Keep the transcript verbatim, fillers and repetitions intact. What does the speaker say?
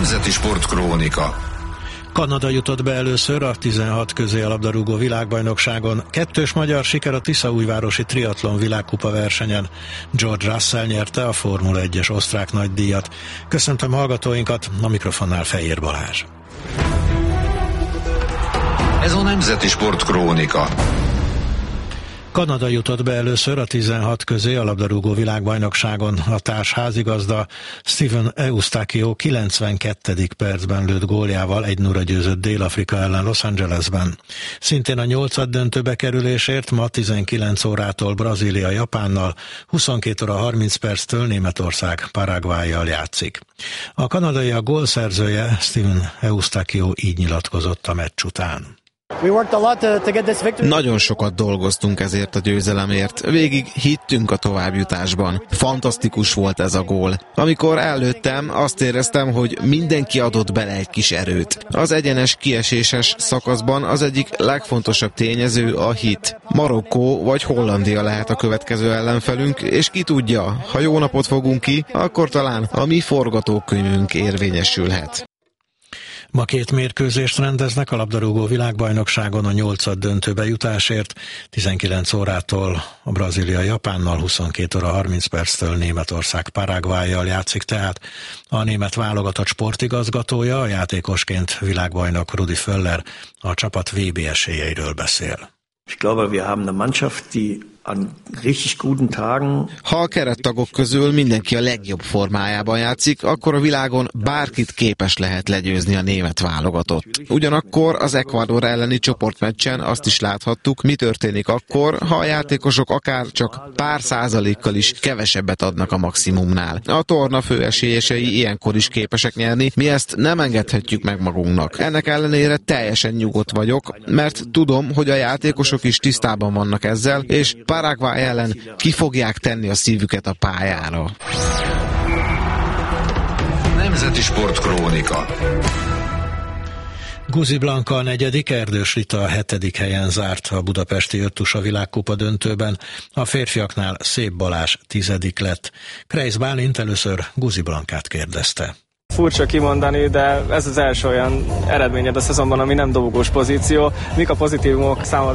Nemzeti Sportkrónika. Kanada jutott be először a tizenhat középilabdarúgó világbajnokságon. Kettős magyar siker a Tiszaújvárosi triatlon világkupa versenyen. George Russell nyerte a Formula egyes osztrák nagydíjat. Köszöntöm hallgatóinkat, a mikrofonnál Fejér Balázs. Ez a Nemzeti Sportkrónika. Kanada jutott be először a tizenhat középilabdarúgó világbajnokságon. A társ házigazda Stephen Eustáquio kilencvenkettedik percben lőtt góljával egy nulla győzött Dél-Afrika ellen Los Angelesben. Szintén a nyolcaddöntőbe kerülésért ma tizenkilenc órától Brazília Japánnal, huszonkét óra harminc perctől Németország Paraguayyal játszik. A kanadai gólszerzője Stephen Eustáquio így nyilatkozott a meccs után. Nagyon sokat dolgoztunk ezért a győzelemért, végig hittünk a továbbjutásban. Fantasztikus volt ez a gól. Amikor előttem, azt éreztem, hogy mindenki adott bele egy kis erőt. Az egyenes kieséses szakaszban az egyik legfontosabb tényező a hit. Marokkó vagy Hollandia lehet a következő ellenfelünk, és ki tudja, ha jó napot fogunk ki, akkor talán a mi forgatókönyvünk érvényesülhet. Ma két mérkőzést rendeznek a labdarúgó világbajnokságon a nyolcad döntőbe jutásért. tizenkilenc órától a Brazília Japánnal, huszonkét óra harminc perctől Németország Paraguayyal játszik, tehát a német válogatott sportigazgatója, a játékosként világbajnok Rudi Völler a csapat vé bé esélyeiről beszél. Ich glaube, wir haben eine Mannschaft, die an richtig guten Tagen... Ha a kerettagok közül mindenki a legjobb formájában játszik, akkor a világon bárkit képes lehet legyőzni a német válogatott. Ugyanakkor az Ecuador elleni csoportmeccsen azt is láthattuk, mi történik akkor, ha a játékosok akár csak pár százalékkal is kevesebbet adnak a maximumnál. A torna főesélyesei ilyenkor is képesek nyerni, mi ezt nem engedhetjük meg magunknak. Ennek ellenére teljesen nyugodt vagyok, mert tudom, hogy a játékosok is tisztában vannak ezzel, és Paraguay ellen ki fogják tenni a szívüket a pályára. Nemzeti Sportkrónika. Guzi Blanka a negyedik, Erdős Rita a hetedik helyen zárt a budapesti öttusa világkupa döntőben. A férfiaknál Szép Balázs tizedik lett. Kreisz Bálint először Guzi Blankát kérdezte. Furcsa kimondani, de ez az első olyan eredményed a szezonban, ami nem dobogós pozíció. Mik a pozitívumok számodra